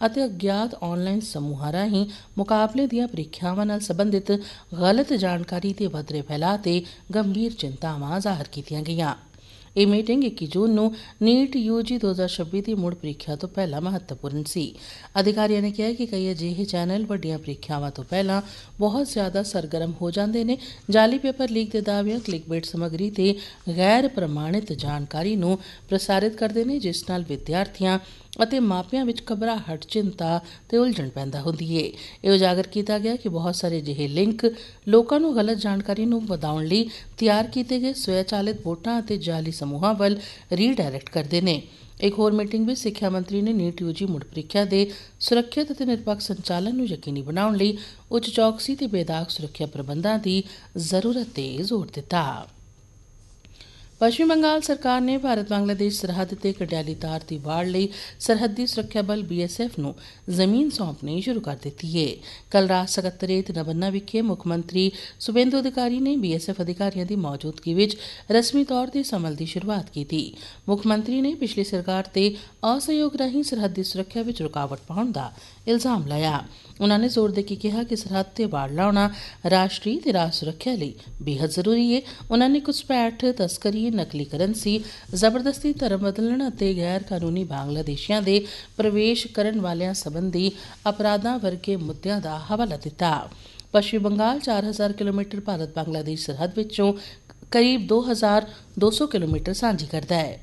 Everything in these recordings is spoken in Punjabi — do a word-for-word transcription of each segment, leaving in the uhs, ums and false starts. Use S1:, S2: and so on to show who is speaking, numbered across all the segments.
S1: ਅਤੇ ਅਗਿਆਤ ਆਨਲਾਈਨ ਸਮੂਹਾਂ ਰਾਹੀਂ ਮੁਕਾਬਲੇ ਦੀਆਂ ਪ੍ਰੀਖਿਆਵਾਂ ਨਾਲ ਸੰਬੰਧਿਤ ਗਲਤ ਜਾਣਕਾਰੀ ਤੇ ਵਧ ਰਹੇ ਫੈਲਾਅ ਤੇ ਗੰਭੀਰ ਚਿੰਤਾਵਾਂ ਜ਼ਾਹਰ ਕੀਤੀਆਂ ਗਈਆਂ। ਇਹ ਮੀਟਿੰਗ ਇੱਕੀ ਜੂਨ ਨੂੰ ਨੀਟ ਯੂ ਜੀ ਦੋ ਹਜ਼ਾਰ ਛੱਬੀ ਦੀ ਮੁੜ ਪ੍ਰੀਖਿਆ ਤੋਂ ਪਹਿਲਾਂ ਮਹੱਤਵਪੂਰਨ ਸੀ। ਅਧਿਕਾਰੀਆਂ ਨੇ ਕਿਹਾ ਕਿ ਕਈ ਅਜਿਹੇ ਚੈਨਲ ਵੱਡੀਆਂ ਪ੍ਰੀਖਿਆਵਾਂ ਤੋਂ ਪਹਿਲਾਂ ਬਹੁਤ ਜ਼ਿਆਦਾ ਸਰਗਰਮ ਹੋ ਜਾਂਦੇ ਨੇ, ਜਾਲੀ ਪੇਪਰ ਲੀਕ ਦੇ ਦਾਅਵਿਆਂ, ਕਲਿਕਬੇਟ ਸਮੱਗਰੀ ਤੇ ਗੈਰ ਪ੍ਰਮਾਣਿਤ ਜਾਣਕਾਰੀ ਨੂੰ ਪ੍ਰਸਾਰਿਤ ਕਰਦੇ ਨੇ, ਜਿਸ ਨਾਲ ਵਿਦਿਆਰਥੀਆਂ ਅਤੇ ਮਾਪਿਆਂ ਵਿੱਚ ਘਬਰਾਹਟ, ਚਿੰਤਾ ਤੇ ਉਲਝਣ ਪੈਦਾ ਹੁੰਦੀ ਹੈ। ਇਹ ਉਜਾਗਰ ਕੀਤਾ ਗਿਆ ਕਿ ਬਹੁਤ ਸਾਰੇ ਅਜਿਹੇ ਲਿੰਕ ਲੋਕਾਂ ਨੂੰ ਗਲਤ ਜਾਣਕਾਰੀ ਨੂੰ ਵਧਾਉਣ ਲਈ ਤਿਆਰ ਕੀਤੇ ਗਏ ਸਵੈਚਾਲਿਤ ਵੋਟਾਂ ਅਤੇ ਜਾਲੀ ਸਮੂਹਾਂ ਵੱਲ ਰੀਡਾਇਰੈਕਟ ਕਰਦੇ ਨੇ। ਇੱਕ ਹੋਰ ਮੀਟਿੰਗ ਵਿੱਚ ਸਿੱਖਿਆ ਮੰਤਰੀ ਨੇ ਨੀਟ ਯੂ ਜੀ ਮੁੜ ਪ੍ਰੀਖਿਆ ਦੇ ਸੁਰੱਖਿਅਤ ਅਤੇ ਨਿਰਪੱਖ ਸੰਚਾਲਨ ਨੂੰ ਯਕੀਨੀ ਬਣਾਉਣ ਲਈ ਉੱਚ ਚੌਕਸੀ ਤੇ ਬੇਦਾਗ ਸੁਰੱਖਿਆ ਪ੍ਰਬੰਧਾਂ ਦੀ ਜ਼ਰੂਰਤ ਤੇ ਜ਼ੋਰ ਦਿੱਤਾ। ਪੱਛਮੀ ਬੰਗਾਲ ਸਰਕਾਰ ਨੇ ਭਾਰਤ ਬੰਗਲਾਦੇਸ਼ ਸਰਹੱਦ ਤੇ ਕੰਡਿਆਲੀ ਤਾਰ ਦੀ ਵਾੜ ਲਈ ਸਰਹੱਦੀ ਸੁਰੱਖਿਆ ਬਲ ਬੀ ਐਸ ਐਫ ਨੂੰ ਜ਼ਮੀਨ ਸੌਂਪਣੀ ਸ਼ੁਰੂ ਕਰ ਦਿੱਤੀ ਹੈ। ਕੱਲ੍ਹ ਰਾਜ ਸਕੱਤਰੇਤ ਨਵੰਨਾ ਵਿਖੇ ਮੁੱਖ ਮੰਤਰੀ ਸੁਬੇਂਦੂ ਅਧਿਕਾਰੀ ਨੇ ਬੀ ਐਸ ਐਫ ਅਧਿਕਾਰੀਆਂ ਦੀ ਮੌਜੂਦਗੀ ਵਿੱਚ ਰਸਮੀ ਤੌਰ ਤੇ ਇਸ ਅਮਲ ਦੀ ਸ਼ੁਰੂਆਤ ਕੀਤੀ। ਮੁੱਖ ਮੰਤਰੀ ਨੇ ਪਿਛਲੀ ਸਰਕਾਰ ਤੇ ਅਸਹਿਯੋਗ ਰਾਹੀਂ ਸਰਹੱਦੀ ਸੁਰੱਖਿਆ ਵਿੱਚ ਰੁਕਾਵਟ ਪਾਉਣ ਦਾ ਇਲਜ਼ਾਮ ਲਾਇਆ। ਉਨ੍ਹਾਂ ਨੇ ਜ਼ੋਰ ਦੇ ਕੇ ਕਿਹਾ ਕਿ ਸਰਹੱਦ ਤੇ ਵਾੜ ਲਾਉਣਾ ਰਾਸ਼ਟਰੀ ਤੇ ਰਾਜ ਸੁਰੱਖਿਆ ਲਈ ਬੇਹੱਦ ਜ਼ਰੂਰੀ ਹੈ। ਉਨ੍ਹਾਂ ਨੇ ਘੁਸਪੈਠ, ਤਸਕਰੀ, ਨਕਲੀ ਕਰੰਸੀ, ਜ਼ਬਰਦਸਤੀ ਧਰਮ ਬਦਲਣ ਅਤੇ ਗੈਰ ਕਾਨੂੰਨੀ ਬੰਗਲਾਦੇਸ਼ੀਆਂ ਦੇ ਪ੍ਰਵੇਸ਼ ਕਰਨ ਵਾਲਿਆਂ ਸੰਬੰਧੀ ਅਪਰਾਧਾਂ ਵਰਗੇ ਮੁੱਦਿਆਂ ਦਾ ਹਵਾਲਾ ਦਿੱਤਾ। ਪੱਛਮੀ ਬੰਗਾਲ ਚਾਰ ਹਜ਼ਾਰ ਕਿਲੋਮੀਟਰ ਭਾਰਤ ਬੰਗਲਾਦੇਸ਼ ਸਰਹੱਦ ਵਿੱਚੋਂ ਕਰੀਬ ਦੋ ਹਜ਼ਾਰ ਦੋ ਸੌ ਕਿਲੋਮੀਟਰ ਸਾਂਝੀ ਕਰਦਾ ਹੈ।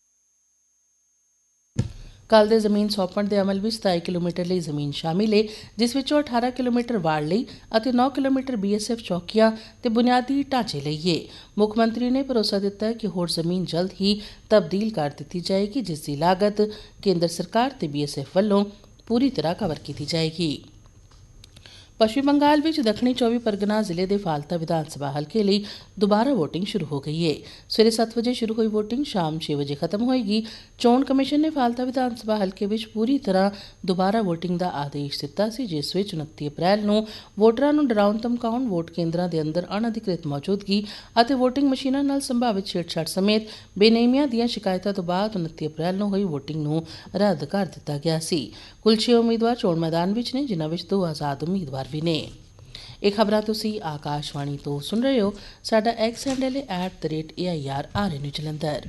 S1: ਕੱਲ੍ਹ ਦੇ ਜ਼ਮੀਨ ਸੌਂਪਣ ਦੇ ਅਮਲ ਵਿੱਚ ਸਤਾਈ ਕਿਲੋਮੀਟਰ ਲਈ ਜ਼ਮੀਨ ਸ਼ਾਮਿਲ ਹੈ, ਜਿਸ ਵਿੱਚੋਂ ਅਠਾਰਾਂ ਕਿਲੋਮੀਟਰ ਵਾੜ ਲਈ ਅਤੇ ਨੌ ਕਿਲੋਮੀਟਰ ਬੀ ਐਸ ਐਫ ਚੌਕੀਆਂ ਤੇ ਬੁਨਿਆਦੀ ਢਾਂਚੇ ਲਈ ਹੈ। ਮੁੱਖ ਮੰਤਰੀ ਨੇ ਭਰੋਸਾ ਦਿੱਤਾ ਕਿ ਹੋਰ ਜ਼ਮੀਨ ਜਲਦ ਹੀ ਤਬਦੀਲ ਕਰ ਦਿੱਤੀ ਜਾਏਗੀ, ਜਿਸ ਦੀ ਲਾਗਤ ਕੇਂਦਰ ਸਰਕਾਰ ਤੇ ਬੀ ਐਸ ਐਫ ਵੱਲੋਂ ਪੂਰੀ ਤਰ੍ਹਾਂ ਕਵਰ ਕੀਤੀ ਜਾਏਗੀ। ਪੱਛਮੀ ਬੰਗਾਲ ਵਿੱਚ ਦੱਖਣੀ ਚੌਵੀ ਪਰਗਨਾ ਜ਼ਿਲ੍ਹੇ ਦੇ ਫਾਲਤਾ ਵਿਧਾਨ ਸਭਾ ਹਲਕੇ ਲਈ ਦੁਬਾਰਾ ਵੋਟਿੰਗ ਸ਼ੁਰੂ ਹੋ ਗਈ ਹੈ। ਸਵੇਰੇ ਸੱਤ ਵਜੇ ਸ਼ੁਰੂ ਹੋਈ ਵੋਟਿੰਗ ਸ਼ਾਮ ਛੇ ਵਜੇ ਖਤਮ ਹੋਏਗੀ। ਚੋਣ ਕਮਿਸ਼ਨ ਨੇ ਫਾਲਤਾ ਵਿਧਾਨ ਸਭਾ ਹਲਕੇ ਵਿੱਚ ਪੂਰੀ ਤਰ੍ਹਾਂ ਦੁਬਾਰਾ ਵੋਟਿੰਗ ਦਾ ਆਦੇਸ਼ ਦਿੱਤਾ ਸੀ, ਜਿਸ ਵਿੱਚ ਉਨੱਤੀ ਅਪ੍ਰੈਲ ਨੂੰ ਵੋਟਰਾਂ ਨੂੰ ਡਰਾਉਣ ਧਮਕਾਉਣ, ਵੋਟ ਕੇਂਦਰਾਂ ਦੇ ਅੰਦਰ ਅਣਅਧਿਕ੍ਰਿਤ ਮੌਜੂਦਗੀ ਅਤੇ ਵੋਟਿੰਗ ਮਸ਼ੀਨਾਂ ਨਾਲ ਸੰਭਾਵਿਤ ਛੇੜਛਾੜ ਸਮੇਤ ਬੇਨੇਮੀਆਂ ਦੀਆਂ ਸ਼ਿਕਾਇਤਾਂ ਤੋਂ ਬਾਅਦ ਉਨੱਤੀ ਅਪ੍ਰੈਲ ਨੂੰ ਹੋਈ ਵੋਟਿੰਗ ਨੂੰ ਰੱਦ ਕਰ ਦਿੱਤਾ ਗਿਆ ਸੀ। ਕੁੱਲ ਛੇ ਉਮੀਦਵਾਰ ਚੋਣ ਮੈਦਾਨ ਵਿੱਚ ਨੇ, ਜਿਨ੍ਹਾਂ ਵਿੱਚ ਦੋ ਆਜ਼ਾਦ ਉਮੀਦਵਾਰ ਵੀ ਨੇ। ਇਹ ਖਬਰਾਂ ਤੁਸੀਂ ਆਕਾਸ਼ਵਾਣੀ ਤੋਂ ਸੁਣ ਰਹੇ ਹੋ। ਸਾਡਾ ਐਕਸ ਹੈਂਡਲ ਹੈ at the rate A I R R ਐਨ ਜਲੰਧਰ।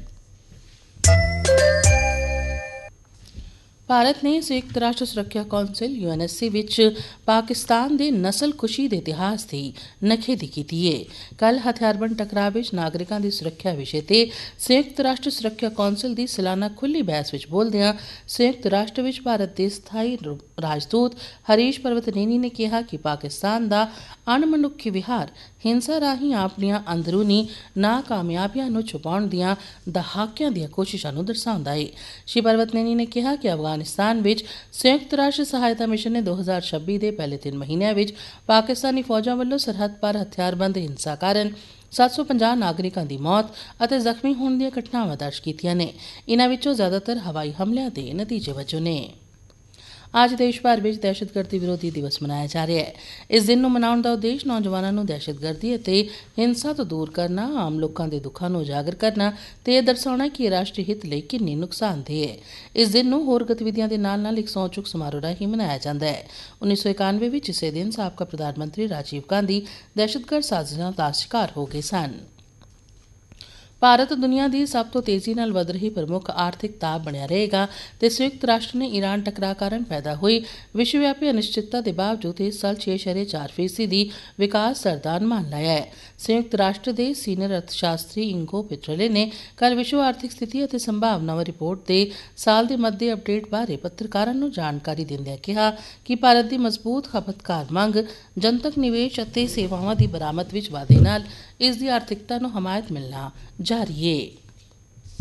S1: ਭਾਰਤ ਨੇ ਸੰਯੁਕਤ ਰਾਸ਼ਟਰ ਸੁਰੱਖਿਆ council U N S C ਵਿੱਚ ਪਾਕਿਸਤਾਨ ਦੇ ਨਸਲਕੁਸ਼ੀ ਦੇ ਇਤਿਹਾਸ ਦੀ ਨਖੇਦੀ ਕੀਤੀ ਹੈ। ਕੱਲ੍ਹ ਹਥਿਆਰਬੰਦ ਟਕਰਾਅ ਵਿੱਚ ਨਾਗਰਿਕਾਂ ਦੀ ਸੁਰੱਖਿਆ ਵਿਸ਼ੇ ਤੇ ਸੰਯੁਕਤ ਰਾਸ਼ਟਰ ਸੁਰੱਖਿਆ ਕੌਂਸਲ ਦੀ ਸਾਲਾਨਾ ਖੁੱਲ੍ਹੀ ਬਹਿਸ ਵਿੱਚ ਬੋਲਦਿਆਂ ਸੰਯੁਕਤ ਰਾਸ਼ਟਰ ਵਿੱਚ ਭਾਰਤ ਦੇ ਸਥਾਈ ਰਾਜਦੂਤ ਹਰੀਸ਼ ਪਰਵਤਨੇਨੀ ਨੇ ਕਿਹਾ ਕਿ ਪਾਕਿਸਤਾਨ ਦਾ ਅਣਮਨੁੱਖੀ ਵਿਹਾਰ ਹਿੰਸਾ ਰਾਹੀਂ ਆਪਣੀਆਂ ਅੰਦਰੂਨੀ ਨਾਕਾਮਯਾਬੀਆਂ ਨੂੰ ਛੁਪਾਉਣ ਦੀਆਂ ਦਹਾਕਿਆਂ ਦੀਆਂ ਕੋਸ਼ਿਸ਼ਾਂ ਨੂੰ ਦਰਸਾਉਂਦਾ ਹੈ। ਸ਼੍ਰੀ ਪਰਵਤਨੇਨੀ ਨੇ ਕਿਹਾ ਕਿ ਅਫਗਾਨਿਸਤਾਨ ਵਿੱਚ ਸੰਯੁਕਤ ਰਾਸ਼ਟਰ ਸਹਾਇਤਾ ਮਿਸ਼ਨ ਨੇ ਦੋ ਹਜ਼ਾਰ ਛੱਬੀ ਦੇ ਪਹਿਲੇ ਤਿੰਨ ਮਹੀਨਿਆਂ ਵਿੱਚ ਪਾਕਿਸਤਾਨੀ ਫੌਜਾਂ ਵੱਲੋਂ ਸਰਹੱਦ ਪਾਰ ਹਥਿਆਰਬੰਦ ਹਿੰਸਾ ਕਾਰਨ ਸੱਤ ਸੌ ਪੰਜਾਹ ਨਾਗਰਿਕਾਂ ਦੀ ਮੌਤ ਅਤੇ ਜ਼ਖਮੀ ਹੋਣ ਦੀਆਂ ਘਟਨਾਵਾਂ ਦਰਜ ਕੀਤੀਆਂ ਨੇ। ਇਨ੍ਹਾਂ ਵਿੱਚੋਂ ਜ਼ਿਆਦਾਤਰ ਹਵਾਈ ਹਮਲਿਆਂ ਦੇ ਨਤੀਜੇ ਵਜੋਂ ਨੇ। ਅੱਜ ਦੇਸ਼ ਭਰ ਵਿੱਚ ਦਹਿਸ਼ਤਗਰਦੀ ਵਿਰੋਧੀ ਦਿਵਸ ਮਨਾਇਆ ਜਾ ਰਿਹਾ ਹੈ। ਇਸ ਦਿਨ ਨੂੰ ਮਨਾਉਣ ਦਾ ਉਦੇਸ਼ ਨੌਜਵਾਨਾਂ ਨੂੰ ਦਹਿਸ਼ਤਗਰਦੀ ਅਤੇ ਹਿੰਸਾ ਤੋਂ ਦੂਰ ਕਰਨਾ, ਆਮ ਲੋਕਾਂ ਦੇ ਦੁੱਖਾਂ ਨੂੰ ਉਜਾਗਰ ਕਰਨਾ ਤੇ ਇਹ ਦਰਸਾਉਣਾ ਕਿ ਇਹ ਰਾਸ਼ਟਰੀ ਹਿੱਤ ਲਈ ਕਿੰਨੀ ਨੁਕਸਾਨਦੇਹ ਹੈ। ਇਸ ਦਿਨ ਨੂੰ ਹੋਰ ਗਤੀਵਿਧੀਆਂ ਦੇ ਨਾਲ ਨਾਲ ਇੱਕ ਸਹੁੰ ਚੁੱਕ ਸਮਾਰੋਹ ਰਾਹੀਂ ਮਨਾਇਆ ਜਾਂਦਾ ਹੈ। ਉੱਨੀ ਸੌ ਇਕਾਨਵੇਂ ਵਿੱਚ ਇਸੇ ਦਿਨ ਸਾਬਕਾ ਪ੍ਰਧਾਨ ਮੰਤਰੀ ਰਾਜੀਵ ਗਾਂਧੀ ਦਹਿਸ਼ਤਗਰਦ ਸਾਜ਼ਿਸ਼ਾਂ ਦਾ ਸ਼ਿਕਾਰ ਹੋ ਗਏ ਸਨ। ਭਾਰਤ ਦੁਨੀਆ ਦੀ ਸਭ ਤੋਂ ਤੇਜ਼ੀ ਨਾਲ ਵਧ ਰਹੀ ਪ੍ਰਮੁੱਖ ਆਰਥਿਕ ਤਾਬ ਬਣਿਆ ਰਹੇਗਾ ਤੇ ਸੰਯੁਕਤ ਰਾਸ਼ਟਰ ਨੇ ਈਰਾਨ ਟਕਰਾਅ ਕਾਰਨ ਪੈਦਾ ਹੋਈ ਵਿਸ਼ਵ ਵਿਆਪੀ ਅਨਿਸ਼ਚਿਤਤਾ ਦੇ ਬਾਵਜੂਦ ਇਸ ਸਾਲ ਛੇ ਇਸ਼ਾਰੇ ਚਾਰ ਫੀਸਦੀ ਦੀ ਵਿਕਾਸ ਦਰ ਦਾ ਅਨੁਮਾਨ ਲਾਇਆ ਹੈ। ਸੰਯੁਕਤ ਰਾਸ਼ਟਰ ਦੇ ਸੀਨੀਅਰ ਅਰਥਸ਼ਾਸਤਰੀ ਇੰਗੋ ਪਿਟਰਲੇ ਨੇ ਕੱਲ੍ਹ ਵਿਸ਼ਵ ਆਰਥਿਕ ਸਥਿਤੀ ਅਤੇ ਸੰਭਾਵਨਾਵਾਂ ਰਿਪੋਰਟ ਦੇ ਸਾਲ ਦੇ ਮੱਧੇ ਅਪਡੇਟ ਬਾਰੇ ਪੱਤਰਕਾਰਾਂ ਨੂੰ ਜਾਣਕਾਰੀ ਦਿੰਦਿਆਂ ਕਿਹਾ ਕਿ ਭਾਰਤ ਦੀ ਮਜ਼ਬੂਤ ਖਪਤਕਾਰ ਮੰਗ, ਜਨਤਕ ਨਿਵੇਸ਼ ਅਤੇ ਸੇਵਾਵਾਂ ਦੀ ਬਰਾਮਦ ਵਿੱਚ ਵਾਧੇ ਨਾਲ ਇਸ ਦੀ ਆਰਥਿਕਤਾ ਨੂੰ ਹਮਾਇਤ ਮਿਲਣਾ ਜਾਰੀ ਹੈ।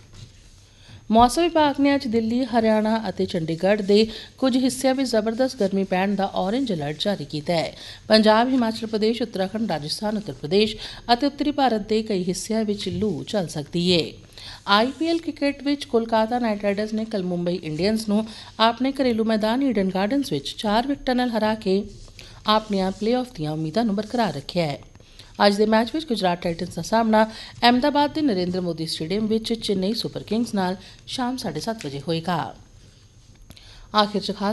S1: ਮੌਸਮ ਵਿਭਾਗ ਨੇ ਅੱਜ ਦਿੱਲੀ, ਹਰਿਆਣਾ ਅਤੇ ਚੰਡੀਗੜ੍ਹ ਦੇ ਕੁਝ ਹਿੱਸਿਆਂ ਵਿੱਚ ਜ਼ਬਰਦਸਤ ਗਰਮੀ ਪੈਣ ਦਾ ਔਰੇਂਜ ਅਲਰਟ ਜਾਰੀ ਕੀਤਾ ਹੈ। ਪੰਜਾਬ, ਹਿਮਾਚਲ ਪ੍ਰਦੇਸ਼, ਉੱਤਰਾਖੰਡ, ਰਾਜਸਥਾਨ, ਉੱਤਰ ਪ੍ਰਦੇਸ਼ ਅਤੇ ਉੱਤਰੀ ਭਾਰਤ ਦੇ ਕਈ ਹਿੱਸਿਆਂ ਵਿੱਚ ਲੂ ਚੱਲ ਸਕਦੀ ਹੈ। ਆਈ ਪੀ ਐਲ ਕ੍ਰਿਕਟ ਵਿੱਚ ਕੋਲਕਾਤਾ ਨਾਈਟ ਰਾਈਡਰਜ਼ ਨੇ ਕੱਲ੍ਹ ਮੁੰਬਈ ਇੰਡੀਅਨਜ਼ ਨੂੰ ਆਪਣੇ ਘਰੇਲੂ ਮੈਦਾਨ ਈਡਨ ਗਾਰਡਨਜ਼ ਵਿੱਚ ਚਾਰ ਵਿਕਟਾਂ ਨਾਲ ਹਰਾ ਕੇ ਆਪਣੀਆਂ ਪਲੇਆਫ ਦੀਆਂ ਉਮੀਦਾਂ ਨੂੰ ਬਰਕਰਾਰ ਰੱਖਿਆ ਹੈ। ਅੱਜ ਦੇ ਮੈਚ ਵਿੱਚ ਗੁਜਰਾਤ ਟਾਈਟਨਜ਼ ਦਾ ਸਾਹਮਣਾ ਅਹਿਮਦਾਬਾਦ ਦੇ ਨਰਿੰਦਰ ਮੋਦੀ ਸਟੇਡੀਅਮ ਵਿੱਚ ਚੇਨਈ ਸੁਪਰ ਕਿੰਗਜ਼ ਨਾਲ ਸ਼ਾਮ ਸਾਢੇ ਸੱਤ ਵਜੇ ਹੋਏਗਾ। ਆਖਿਰ 'ਚ ਖਾਸ